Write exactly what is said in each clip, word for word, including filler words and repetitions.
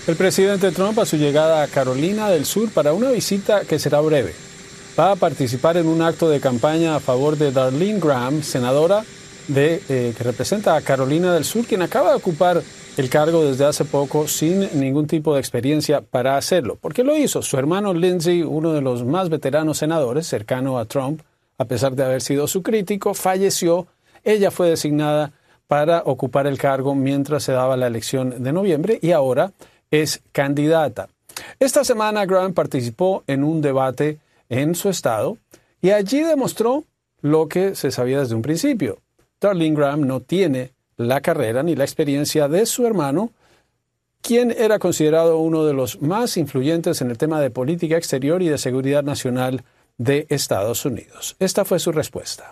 El presidente Trump a su llegada a Carolina del Sur para una visita que será breve. Va a participar en un acto de campaña a favor de Darlene Graham, senadora de, eh, que representa a Carolina del Sur, quien acaba de ocupar el cargo desde hace poco sin ningún tipo de experiencia para hacerlo. ¿Por qué lo hizo? Su hermano Lindsey, uno de los más veteranos senadores, cercano a Trump, a pesar de haber sido su crítico, falleció. Ella fue designada para ocupar el cargo mientras se daba la elección de noviembre y ahora es candidata. Esta semana Graham participó en un debate en su estado y allí demostró lo que se sabía desde un principio. Darlene Graham no tiene la carrera ni la experiencia de su hermano, quien era considerado uno de los más influyentes en el tema de política exterior y de seguridad nacional de Estados Unidos. Esta fue su respuesta.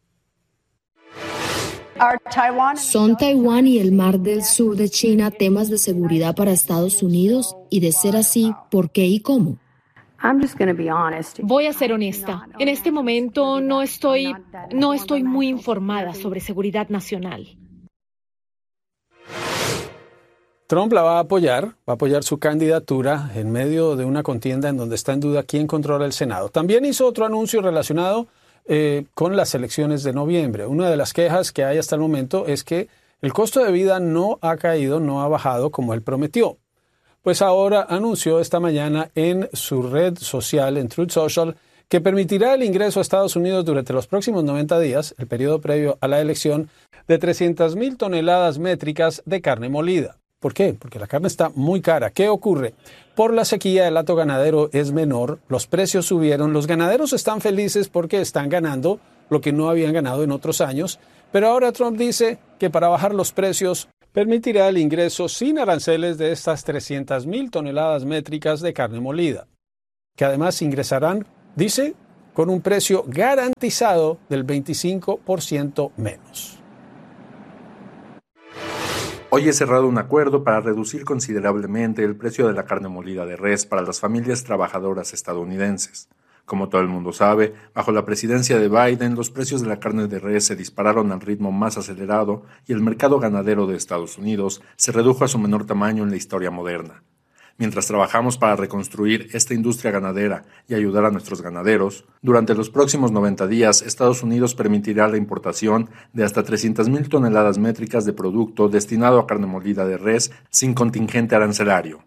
¿Son Taiwán y el Mar del Sur de China temas de seguridad para Estados Unidos? Y de ser así, ¿por qué y cómo? Voy a ser honesta. En este momento no estoy, no estoy muy informada sobre seguridad nacional. Trump la va a apoyar, va a apoyar su candidatura en medio de una contienda en donde está en duda quién controla el Senado. También hizo otro anuncio relacionado eh, con las elecciones de noviembre. Una de las quejas que hay hasta el momento es que el costo de vida no ha caído, no ha bajado como él prometió. Pues ahora anunció esta mañana en su red social, en Truth Social, que permitirá el ingreso a Estados Unidos durante los próximos noventa días, el periodo previo a la elección, de trescientas mil toneladas métricas de carne molida. ¿Por qué? Porque la carne está muy cara. ¿Qué ocurre? Por la sequía, el hato ganadero es menor, los precios subieron, los ganaderos están felices porque están ganando lo que no habían ganado en otros años, pero ahora Trump dice que para bajar los precios permitirá el ingreso sin aranceles de estas trescientas mil toneladas métricas de carne molida, que además ingresarán, dice, con un precio garantizado del veinticinco por ciento menos. Hoy he cerrado un acuerdo para reducir considerablemente el precio de la carne molida de res para las familias trabajadoras estadounidenses. Como todo el mundo sabe, bajo la presidencia de Biden, los precios de la carne de res se dispararon al ritmo más acelerado y el mercado ganadero de Estados Unidos se redujo a su menor tamaño en la historia moderna. Mientras trabajamos para reconstruir esta industria ganadera y ayudar a nuestros ganaderos, durante los próximos noventa días, Estados Unidos permitirá la importación de hasta trescientas mil toneladas métricas de producto destinado a carne molida de res sin contingente arancelario.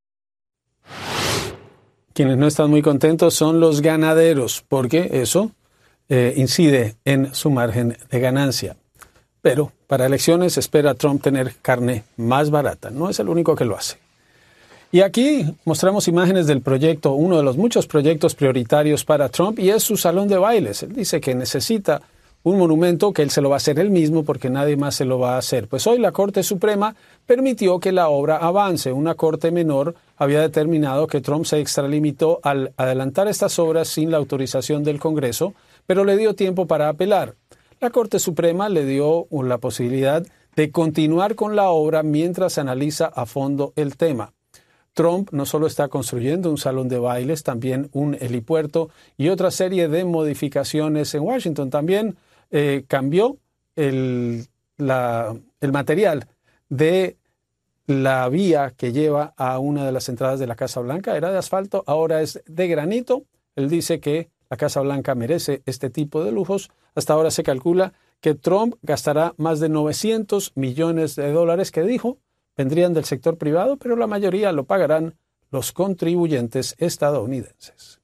Quienes no están muy contentos son los ganaderos, porque eso eh, incide en su margen de ganancia. Pero para elecciones espera Trump tener carne más barata. No es el único que lo hace. Y aquí mostramos imágenes del proyecto, uno de los muchos proyectos prioritarios para Trump, y es su salón de bailes. Él dice que necesita un monumento, que él se lo va a hacer él mismo porque nadie más se lo va a hacer. Pues hoy la Corte Suprema permitió que la obra avance. Una corte menor había determinado que Trump se extralimitó al adelantar estas obras sin la autorización del Congreso, pero le dio tiempo para apelar. La Corte Suprema le dio la posibilidad de continuar con la obra mientras se analiza a fondo el tema. Trump no solo está construyendo un salón de bailes, también un helipuerto y otra serie de modificaciones en Washington. También eh, cambió el, la, el material de la vía que lleva a una de las entradas de la Casa Blanca. Era de asfalto, ahora es de granito. Él dice que la Casa Blanca merece este tipo de lujos. Hasta ahora se calcula que Trump gastará más de novecientos millones de dólares, que dijo vendrían del sector privado, pero la mayoría lo pagarán los contribuyentes estadounidenses.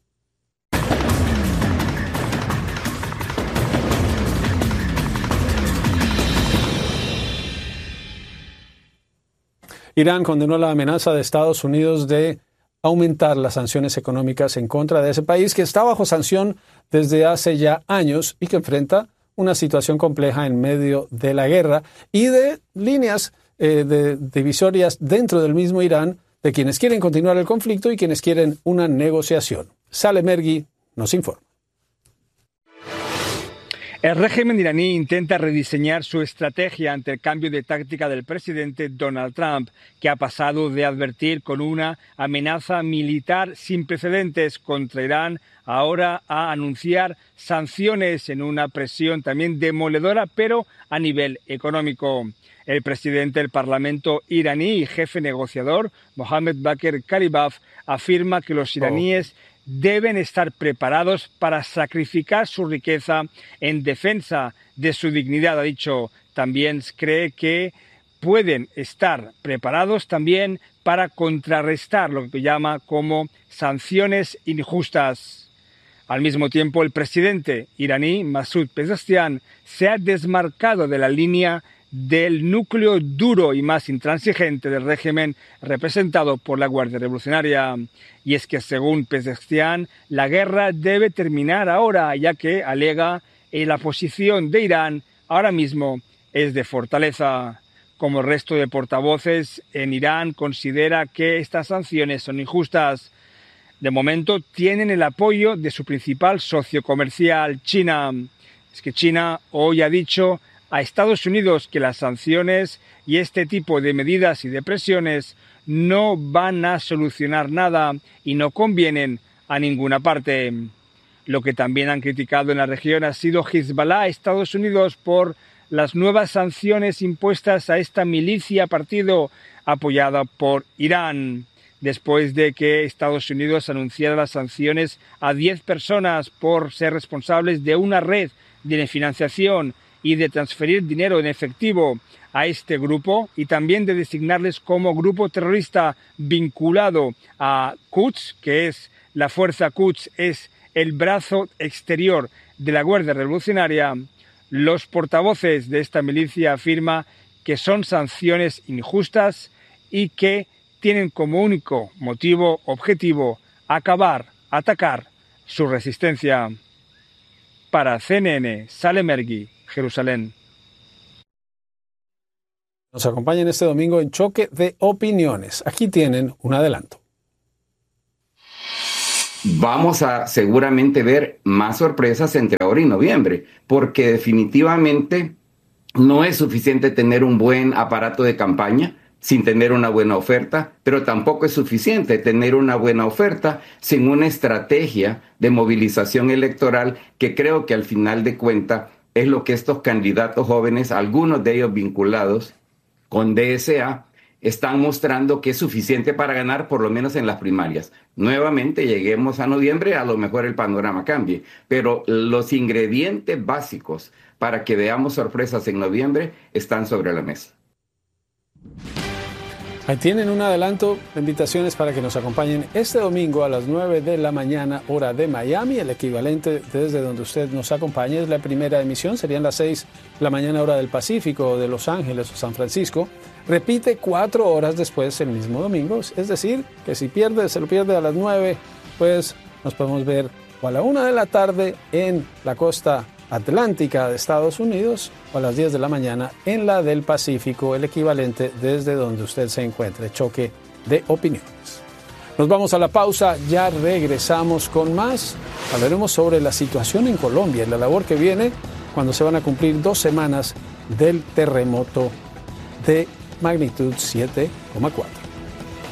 Irán condenó la amenaza de Estados Unidos de aumentar las sanciones económicas en contra de ese país que está bajo sanción desde hace ya años y que enfrenta una situación compleja en medio de la guerra y de líneas eh, de divisorias dentro del mismo Irán de quienes quieren continuar el conflicto y quienes quieren una negociación. Saleh Mergui nos informa. El régimen iraní intenta rediseñar su estrategia ante el cambio de táctica del presidente Donald Trump, que ha pasado de advertir con una amenaza militar sin precedentes contra Irán ahora a anunciar sanciones en una presión también demoledora, pero a nivel económico. El presidente del Parlamento iraní y jefe negociador, Mohammad Bakr Kalibaf, afirma que los iraníes deben estar preparados para sacrificar su riqueza en defensa de su dignidad. Ha dicho, también cree que pueden estar preparados también para contrarrestar lo que llama como sanciones injustas. Al mismo tiempo, el presidente iraní, Masoud Pezeshkian, se ha desmarcado de la línea del núcleo duro y más intransigente del régimen representado por la Guardia Revolucionaria. Y es que, según Pezeshkian, la guerra debe terminar ahora, ya que, alega, la posición de Irán ahora mismo es de fortaleza. Como el resto de portavoces en Irán, considera que estas sanciones son injustas. De momento tienen el apoyo de su principal socio comercial, China. Es que China hoy ha dicho a Estados Unidos que las sanciones y este tipo de medidas y de presiones no van a solucionar nada y no convienen a ninguna parte. Lo que también han criticado en la región ha sido Hezbollah a Estados Unidos por las nuevas sanciones impuestas a esta milicia partido apoyada por Irán, después de que Estados Unidos anunciara las sanciones a diez personas por ser responsables de una red de financiación y de transferir dinero en efectivo a este grupo y también de designarles como grupo terrorista vinculado a Quds, que es la fuerza Quds, es el brazo exterior de la Guardia Revolucionaria. Los portavoces de esta milicia afirman que son sanciones injustas y que tienen como único motivo objetivo acabar, atacar su resistencia. Para C N N, Salem Ergui, Jerusalén. Nos acompañan este domingo en Choque de Opiniones. Aquí tienen un adelanto. Vamos a seguramente ver más sorpresas entre ahora y noviembre, porque definitivamente no es suficiente tener un buen aparato de campaña sin tener una buena oferta, pero tampoco es suficiente tener una buena oferta sin una estrategia de movilización electoral que creo que al final de cuentas es lo que estos candidatos jóvenes, algunos de ellos vinculados con D S A, están mostrando que es suficiente para ganar, por lo menos en las primarias. Nuevamente lleguemos a noviembre, a lo mejor el panorama cambie, pero los ingredientes básicos para que veamos sorpresas en noviembre están sobre la mesa. Ahí tienen un adelanto de invitaciones para que nos acompañen este domingo a las nueve de la mañana, hora de Miami. El equivalente desde donde usted nos acompañe es la primera emisión, serían las seis de la mañana, hora del Pacífico, de Los Ángeles o San Francisco. Repite cuatro horas después el mismo domingo, es decir, que si pierde, se lo pierde a las nueve, pues nos podemos ver o a la una de la tarde en la costa atlántica de Estados Unidos o a las diez de la mañana en la del Pacífico, el equivalente desde donde usted se encuentre. Choque de opiniones. Nos vamos a la pausa, ya regresamos con más. Hablaremos sobre la situación en Colombia y la labor que viene cuando se van a cumplir dos semanas del terremoto de magnitud siete coma cuatro.